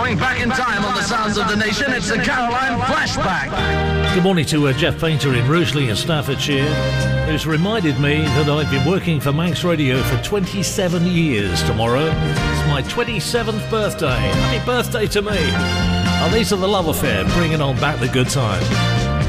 Going back in time on the Sounds of the Nation, it's the Caroline Flashback. Good morning to Jeff Painter in Rugeley in Staffordshire, who's reminded me that I've been working for Manx Radio for 27 years tomorrow. It's my 27th birthday. Happy birthday to me. Oh, these are the Love Affair, bringing on back the good time.